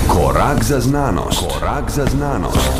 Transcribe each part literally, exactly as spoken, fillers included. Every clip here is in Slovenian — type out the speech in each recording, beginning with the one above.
Korak za znanost. Korak za znanost.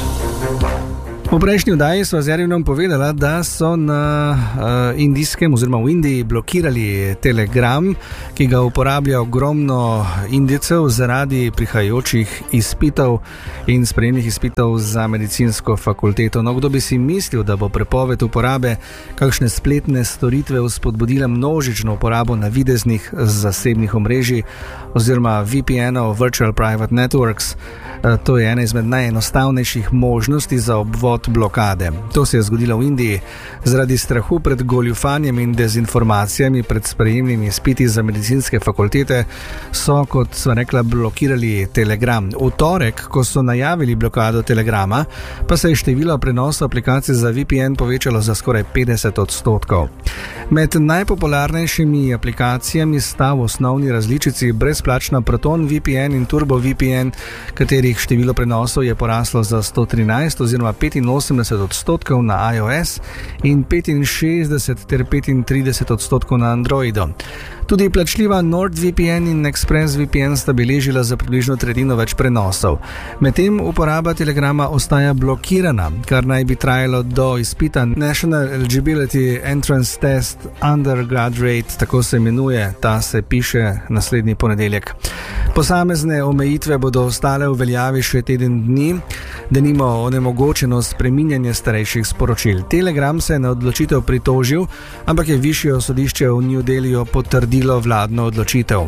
V prejšnji oddaji sva z Jarinom povedala, da so na uh, indijskem oziroma v Indiji blokirali Telegram, ki ga uporablja ogromno Indijcev zaradi prihajajočih izpitov in sprejemnih izpitov za medicinsko fakulteto. No, kdo bi si mislil, da bo prepoved uporabe kakšne spletne storitve vzpodbudila množično uporabo navideznih zasebnih omrežij oziroma V P N-ov, Virtual Private Networks. To je ena izmed najenostavnejših možnosti za obvod blokade. To se je zgodilo v Indiji. Zaradi strahu pred goljufanjem in dezinformacijami pred sprejemnimi izpiti za medicinske fakultete so, kot sva rekla, blokirali Telegram. V torek, ko so najavili blokado Telegrama, pa se je število prenosov aplikacij za V P N povečalo za skoraj petdeset odstotkov. Med najpopularnejšimi aplikacijami sta v osnovni različici brezplačna Proton V P N in Turbo V P N, kateri število prenosov je poraslo za sto trinajst oziroma petinosemdeset odstotkov na iOS in petinšestdeset ter petintrideset odstotkov na Androidu. Tudi plačljiva NordVPN in ExpressVPN sta beležila za približno tretjino več prenosov. Medtem uporaba Telegrama ostaja blokirana, kar naj bi trajalo do izpita National Eligibility Entrance Test Undergraduate, tako se imenuje, ta se piše naslednji ponedeljek. Posamezne omejitve bodo ostale v veljavi še teden dni, denimo onemogočeno spreminjanje starejših sporočil. Telegram se je na odločitev pritožil, ampak je višje sodišče v New Delhiju potrdilo vladno odločitev.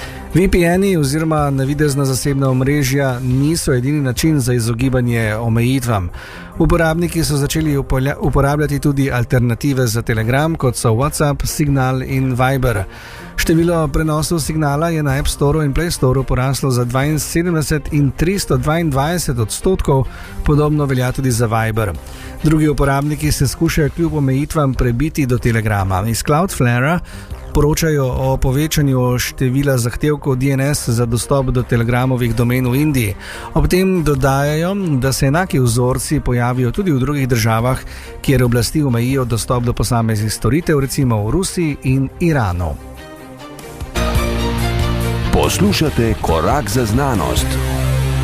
V P N-i oziroma navidezna zasebna omrežja niso edini način za izogibanje omejitvam. Uporabniki so začeli uporabljati tudi alternative za Telegram, kot so WhatsApp, Signal in Viber. Število prenosov signala je na App Storeu in Play Storeu poraslo za dvainsedemdeset in tristo dvaindvajset odstotkov, podobno velja tudi za Viber. Drugi uporabniki se skušajo kljub omejitvam prebiti do Telegrama. Iz Cloudflarea poročajo o povečanju števila zahtevkov D N S za dostop do Telegramovih domen v Indiji. Ob tem dodajajo, da se enaki vzorci pojavijo tudi v drugih državah, kjer oblasti omejijo dostop do posameznih storitev, recimo v Rusiji in Iranu. Poslušate Korak za znanost.